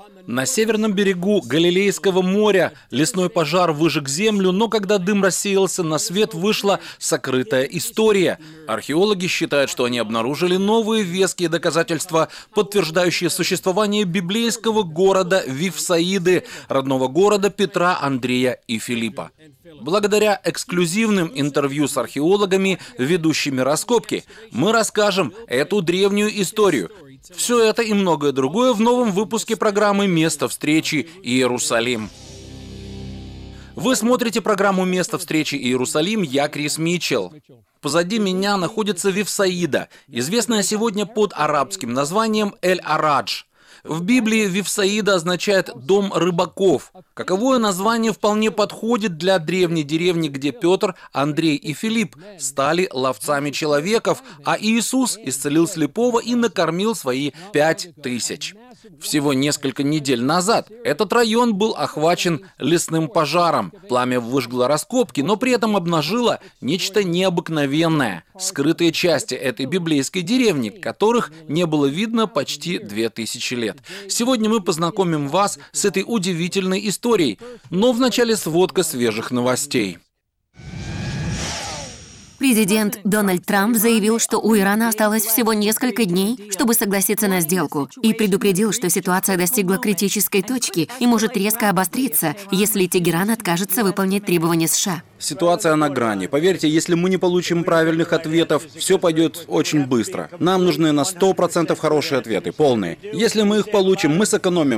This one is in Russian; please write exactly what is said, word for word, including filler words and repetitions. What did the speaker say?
На северном берегу Галилейского моря лесной пожар выжег землю, но когда дым рассеялся, на свет вышла сокрытая история. Археологи считают, что они обнаружили новые веские доказательства, подтверждающие существование библейского города Вифсаиды, родного города Петра, Андрея и Филиппа. Благодаря эксклюзивным интервью с археологами, ведущими раскопки, мы расскажем эту древнюю историю. Все это и многое другое в новом выпуске программы «Место встречи Иерусалим». Вы смотрите программу «Место встречи Иерусалим», я Крис Митчелл. Позади меня находится Вифсаида, известная сегодня под арабским названием Эль-Арадж. В Библии Вифсаида означает «дом рыбаков». Каковое название вполне подходит для древней деревни, где Петр, Андрей и Филипп стали ловцами человеков, а Иисус исцелил слепого и накормил свои пять тысяч. Всего несколько недель назад этот район был охвачен лесным пожаром. Пламя выжгло раскопки, но при этом обнажило нечто необыкновенное. Скрытые части этой библейской деревни, которых не было видно почти две тысячи лет. Сегодня мы познакомим вас с этой удивительной историей, но вначале сводка свежих новостей. Президент Дональд Трамп заявил, что у Ирана осталось всего несколько дней, чтобы согласиться на сделку, и предупредил, что ситуация достигла критической точки и может резко обостриться, если Тегеран откажется выполнять требования США. Ситуация на грани. Поверьте, если мы не получим правильных ответов, все пойдет очень быстро. Нам нужны на сто процентов хорошие ответы, полные. Если мы их получим, мы сэкономим